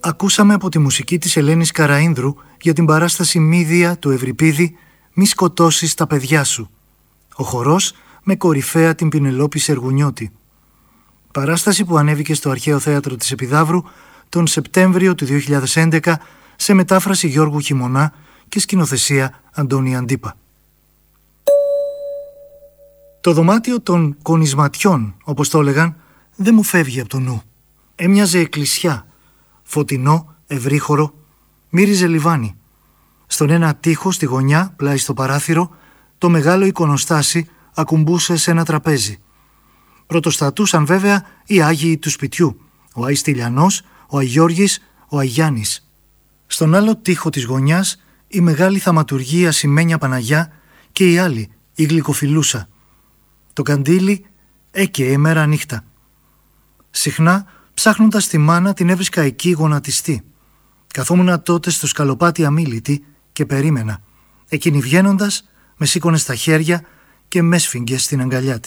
Ακούσαμε από τη μουσική της Ελένης Καραΐνδρου για την παράσταση «Μύδια» του Ευρυπίδη «Μη σκοτώσεις τα παιδιά σου». Ο χορός με κορυφαία την Πινελόπη Σεργουνιώτη. Παράσταση που ανέβηκε στο Αρχαίο Θέατρο της Επιδαύρου τον Σεπτέμβριο του 2011 σε μετάφραση Γιώργου Χιμωνά και σκηνοθεσία Αντώνη Αντίπα. Το δωμάτιο των κονισματιών, όπως το έλεγαν, δεν μου φεύγει από το νου. Έμοιαζε εκκλησιά, φωτεινό, ευρύχωρο, μύριζε λιβάνι. Στον ένα τοίχο στη γωνιά, πλάι στο παράθυρο, το μεγάλο εικονοστάσι ακουμπούσε σε ένα τραπέζι. Πρωτοστατούσαν βέβαια οι Άγιοι του σπιτιού, ο Άι Στυλιανός, ο Άι Γιώργης, ο Άι Γιάννης. Στον άλλο τοίχο της γωνιάς η μεγάλη θαματουργή Ασημένια Παναγιά και η άλλη, η Γλυκοφιλούσα. Το καντήλι έκαιε μέρα νύχτα. Συχνά, ψάχνοντας τη μάνα, την έβρισκα εκεί γονατιστή. Καθόμουνα τότε στο σκαλοπάτι αμίλητη και περίμενα. Εκείνη βγαίνοντας, με σήκωνε στα χέρια και με έσφιγγε στην αγκαλιά της.